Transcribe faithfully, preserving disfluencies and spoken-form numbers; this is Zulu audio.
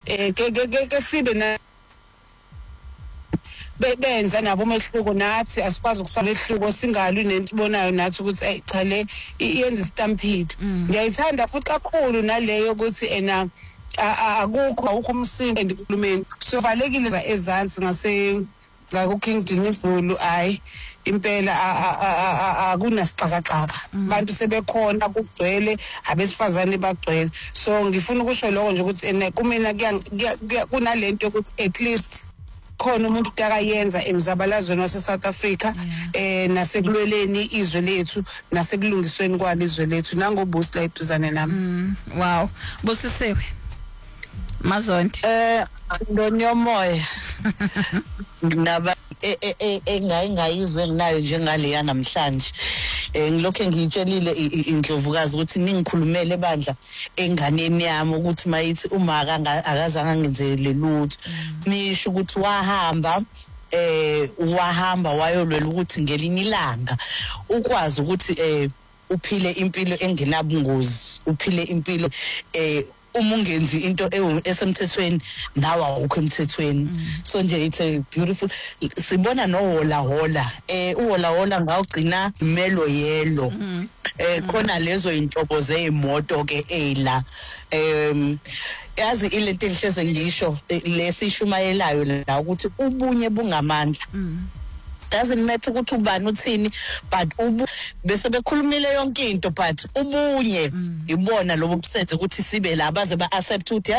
eh ke ke ke sibe na benza nabo umehluko nathi asikwazi ukusala ehluko singalwi nento ibonayo nathi ukuthi ay cha le iyenza stampede. Ngiyayithanda futhi kakhulu naleyo ukuthi ena akukho awukho umsindo endikhulumeni sovalekile la ezansi ngase la ku King Dinifulu ayi impela akunasixakaxaka abantu sebekhona kugcwele abesifazane bagcwele so ngifuna ukusho lokho nje ukuthi ene kumina kunalento ukuthi at least khona umuntu akayenza emzabalazweni wase South Africa eh nasekulweleni izwe lethu nasekulungisweni kwalizwe lethu nangobusi la eduzane nami. Wow Busisiwe Mazondi eh ndonyomoya naba engayizwe nginayo njengale ya namhlanje eh ngilokho ngiyitshelile indlovukazi ukuthi ningikhulumele bandla enganeni yami ukuthi mayithi uma akazange ngenzele lutho nisho ukuthi wahamba eh wahamba wayolwela ukuthi ngelinye ilanga ukwazi ukuthi eh uphile impilo engenabungozi uphile impilo eh uma ungenzi into esemthethweni nawe awukho emthethweni so nje it's a beautiful sibona no hola hola eh uhola hola ngawugcina melo yelo eh khona lezo inhlobo zeimoto ke ela em yazi ilento enhleze ngisho lesishumayelayo la ukuthi ubunye bungamandla doesn't matter ukuthi ubani uthini but ubu bese bekhulumile yonke into but ubunye ibona lobo busethe ukuthi sibe la baze ba accept ukuthi